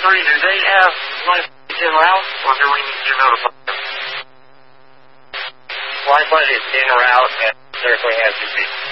do they have license en route, or do we need to notify them? Lifeline is en route and certainly has to be.